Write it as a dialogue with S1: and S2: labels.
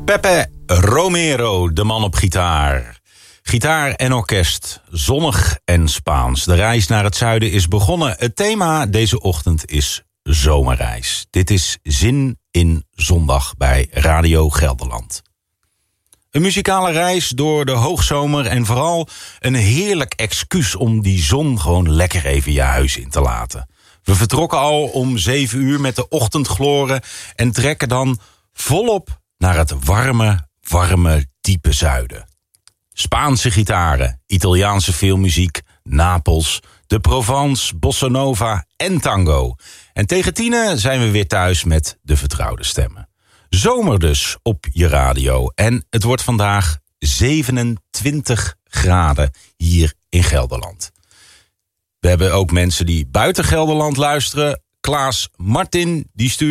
S1: Pepe Romero, de man op gitaar. Gitaar en orkest, zonnig en Spaans. De reis naar het zuiden is begonnen. Het thema deze ochtend is zomerreis. Dit is Zin in Zondag bij Radio Gelderland. Een muzikale reis door de hoogzomer en vooral een heerlijk excuus om die zon gewoon lekker even je huis in te laten. We vertrokken al om 7 uur met de ochtendgloren en trekken dan volop naar het warme, diepe zuiden. Spaanse gitaren, Italiaanse filmmuziek, Napels, de Provence, bossa nova en tango. En tegen 10 zijn we weer thuis met de vertrouwde stemmen. Zomer dus op je radio. En het wordt vandaag 27 graden hier in Gelderland. We hebben ook mensen die buiten Gelderland luisteren. Klaas Martin, die stuurt